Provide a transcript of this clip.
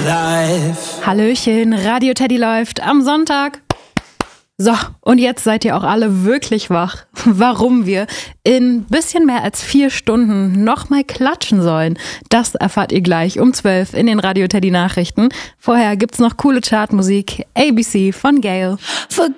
Hallöchen, Radio Teddy läuft am Sonntag. So, und jetzt seid ihr auch alle wirklich wach, warum wir in bisschen mehr als 4 Stunden nochmal klatschen sollen. Das erfahrt ihr gleich um 12 in den Radio Teddy Nachrichten. Vorher gibt's noch coole Chartmusik, ABC von Gayle.